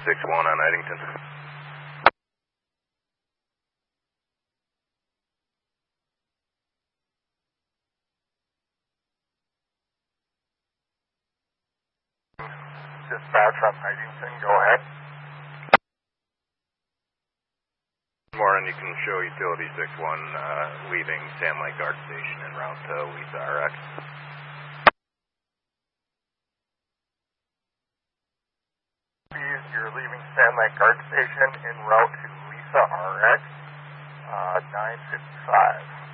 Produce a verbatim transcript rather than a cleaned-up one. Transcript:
six one on Eddington. Dispatch on Eddington, go ahead. Morin, you can show utility six one uh, leaving Sand Lake Guard Station en route to Lisa R X. You're leaving Sand Lake Guard Station en route to Lisa R X, uh, nine fifty-five.